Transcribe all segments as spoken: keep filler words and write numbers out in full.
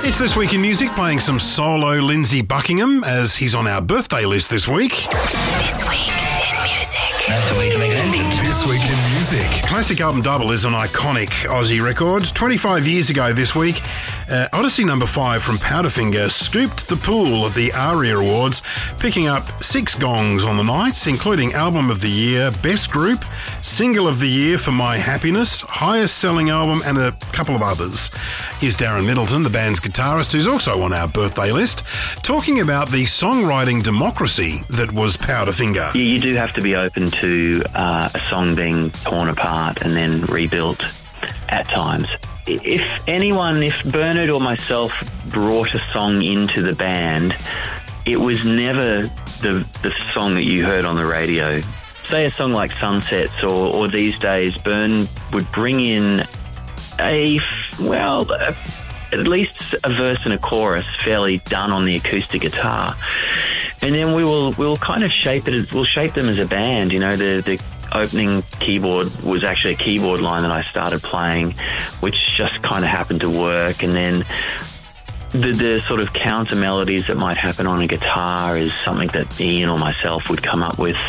It's This Week in Music, playing some solo Lindsey Buckingham as he's on our birthday list this week. This Week in Music. That's the way to make an entrance. This Week in Music. Classic Album Double is an iconic Aussie record. twenty-five years ago this week, uh, Odyssey number five from Powderfinger scooped the pool of the ARIA Awards, picking up six gongs on the night, including Album of the Year, Best Group, Single of the Year for My Happiness, Highest Selling Album, and a couple of others. Here's Darren Middleton, the band's guitarist, who's also on our birthday list, talking about the songwriting democracy that was Powderfinger. You, you do have to be open to uh, a song being torn apart and then rebuilt at times. If anyone, if Bernard or myself brought a song into the band, it was never the the song that you heard on the radio. Say a song like Sunsets, or, or these days, Bern would bring in a, well, a, at least a verse and a chorus fairly done on the acoustic guitar. And then we will we'll kind of shape it, we'll shape them as a band. You know, the, the opening keyboard was actually a keyboard line that I started playing, which just kind of happened to work. And then the, the sort of counter melodies that might happen on a guitar is something that Ian or myself would come up with.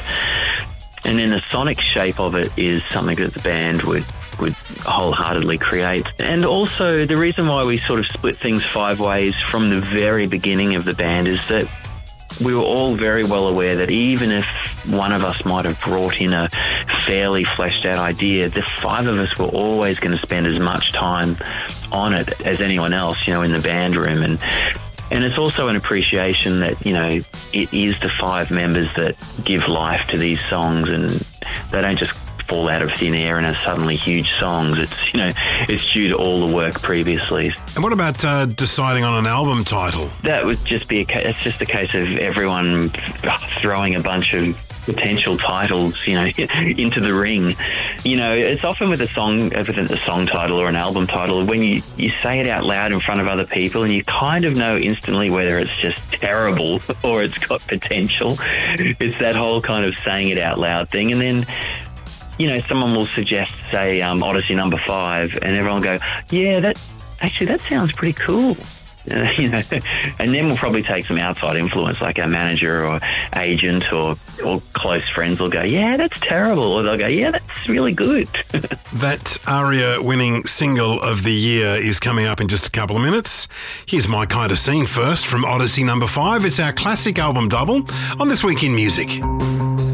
And then the sonic shape of it is something that the band would would wholeheartedly create. And also the reason why we sort of split things five ways from the very beginning of the band is that we were all very well aware that even if one of us might have brought in a fairly fleshed out idea, the five of us were always going to spend as much time on it as anyone else, you know, in the band room. And And it's also an appreciation that, you know, it is the five members that give life to these songs, and they don't just fall out of thin air and are suddenly huge songs. It's, you know, it's due to all the work previously. And what about uh, deciding on an album title? That would just be a case, it's just a case of everyone throwing a bunch of potential titles, you know, into the ring. You know, it's often with a song, with a song title or an album title, when you, you say it out loud in front of other people and you kind of know instantly whether it's just terrible or it's got potential. It's that whole kind of saying it out loud thing. And then, you know, someone will suggest, say, um, Odyssey number five, and everyone will go, yeah, that actually, that sounds pretty cool. Uh, you know, and then we'll probably take some outside influence, like our manager or agent or, or close friends will go, yeah, that's terrible. Or they'll go, yeah, that's really good. That ARIA winning single of the year is coming up in just a couple of minutes. Here's My Kind of Scene first from Odyssey number five. It's our classic album double on This Week in Music.